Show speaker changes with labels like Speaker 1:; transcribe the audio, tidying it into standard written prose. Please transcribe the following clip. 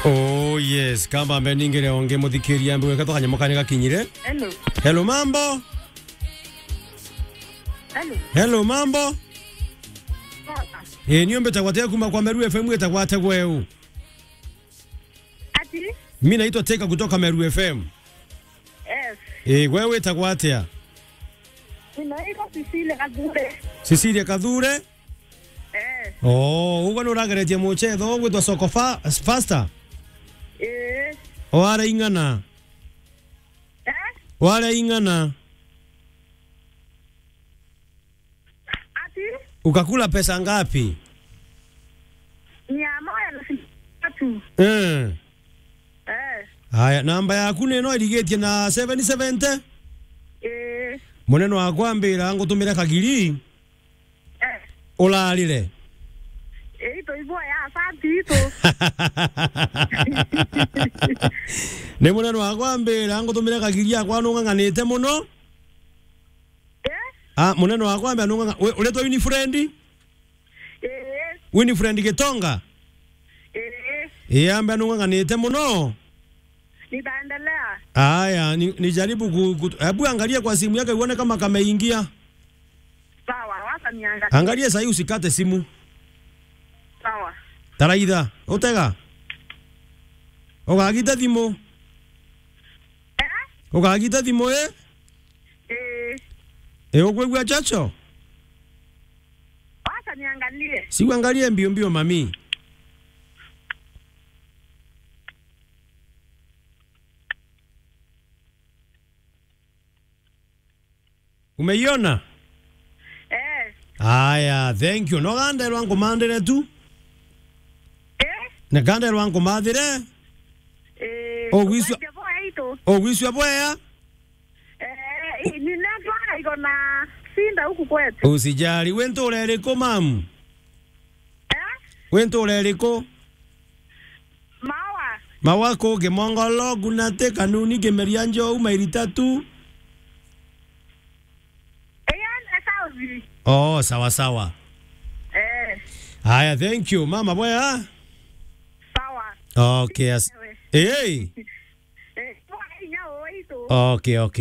Speaker 1: Oh yes, kama beningire onge muthikiria mbiwe kato kanya mukane gakinyire.
Speaker 2: Hello.
Speaker 1: Hello mambo. Hello mambo. Niombe takwate kuma kwa Meru FM etakwate kweu.
Speaker 2: Ati?
Speaker 1: Mimi naitwa Teka kutoka Meru FM.
Speaker 2: Yes.
Speaker 1: Wewe etakwate?
Speaker 2: Ninaitwa Cecilia Kadhure.
Speaker 1: Cecilia Kadhure? Oh, ugo no ragareje muchetho gwitwa soko faster. Wale ingana. Wale ingana.
Speaker 2: Ati?
Speaker 1: Ukakula pesa ngapi?
Speaker 2: 103.
Speaker 1: Haya, namba yaku neno irigetie na 770? Muneno wakwambira ngutumira kagiri? Ulalire.
Speaker 2: Ito ibo ya asante ito.
Speaker 1: Ne muneno wakwambira ngutumira kagiri akwa nunganganite muno? Muneno wakwambira nunganga uletwa Winifred? Winifred Gitonga? Amba nunganganite muno?
Speaker 2: Nitaendelea.
Speaker 1: Haya, nijaribu hebu angalia kwa simu yake uone kama kameingia.
Speaker 2: Sawa, wacha niangalie.
Speaker 1: Angalia sasa hivi usikate simu.
Speaker 2: Sawa.
Speaker 1: Taraida, utega. Ogagita thimo. Ogagita thimo ogwegwa chacho.
Speaker 2: Wacha niangalie.
Speaker 1: Si uangalie mbio mbio mami. Umeiona? Aya, thank you. No ganda lwangu mandere tu. Na ganda lwangu madire. Ogwiswa boya.
Speaker 2: Ninatwanga iko na sinda huku kwetu.
Speaker 1: Usijali, wento ulereko mamu. Wento ulereko.
Speaker 2: Mawa.
Speaker 1: Mawako gemongolo gunate kanuni gemerianjo umairitatu. Oh, sawa sawa. Haya, thank you. Mama boya.
Speaker 2: Sawa.
Speaker 1: Okay. Hey. Okay, okay.